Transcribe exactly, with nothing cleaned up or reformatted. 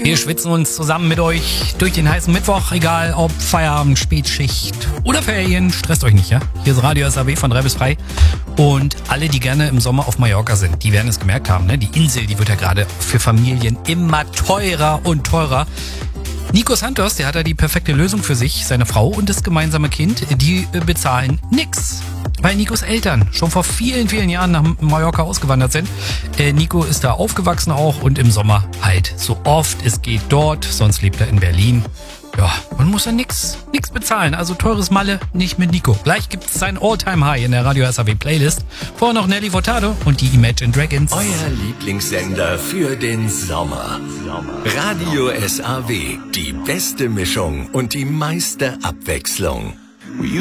Wir schwitzen uns zusammen mit euch durch den heißen Mittwoch, egal ob Feierabend, Spätschicht oder Ferien. Stresst euch nicht, ja? Hier ist Radio S A W von drei bis drei. Und alle, die gerne im Sommer auf Mallorca sind, die werden es gemerkt haben, ne? Die Insel, die wird ja gerade für Familien immer teurer und teurer. Nico Santos, der hat da die perfekte Lösung für sich. Seine Frau und das gemeinsame Kind, die bezahlen nix. Weil Nikos Eltern schon vor vielen, vielen Jahren nach Mallorca ausgewandert sind. Äh, Nico ist da aufgewachsen auch und im Sommer halt so oft es geht dort. Sonst lebt er in Berlin. Ja, man muss ja nix, nix bezahlen. Also teures Malle nicht mit Nico. Gleich gibt's sein All-Time-High in der Radio S A W Playlist. Vorher noch Nelly Furtado und die Imagine Dragons. Euer Lieblingssender für den Sommer. Radio S A W. Die beste Mischung und die meiste Abwechslung.